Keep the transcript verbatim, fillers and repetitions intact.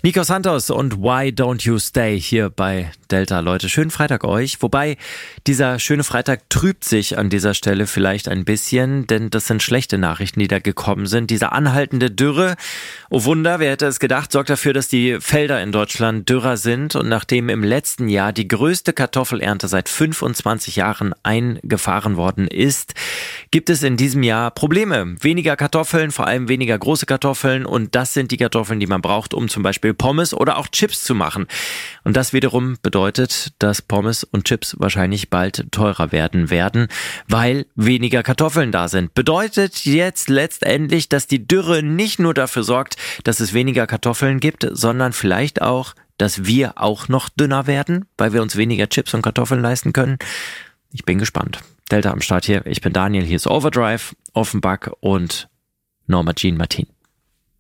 Nico Santos und Why Don't You Stay hier bei Delta, Leute. Schönen Freitag euch. Wobei, dieser schöne Freitag trübt sich an dieser Stelle vielleicht ein bisschen, denn das sind schlechte Nachrichten, die da gekommen sind. Diese anhaltende Dürre, oh Wunder, wer hätte es gedacht, sorgt dafür, dass die Felder in Deutschland dürrer sind. Und nachdem im letzten Jahr die größte Kartoffelernte seit fünfundzwanzig Jahren eingefahren worden ist, gibt es in diesem Jahr Probleme. Weniger Kartoffeln, vor allem weniger große Kartoffeln. Und das sind die Kartoffeln, die man braucht, um zum Beispiel Pommes oder auch Chips zu machen. Und das wiederum bedeutet, dass Pommes und Chips wahrscheinlich bald teurer werden werden, weil weniger Kartoffeln da sind. Bedeutet jetzt letztendlich, dass die Dürre nicht nur dafür sorgt, dass es weniger Kartoffeln gibt, sondern vielleicht auch, dass wir auch noch dünner werden, weil wir uns weniger Chips und Kartoffeln leisten können. Ich bin gespannt. Delta am Start hier. Ich bin Daniel. Hier ist Overdrive, Offenbach und Norma Jean Martin.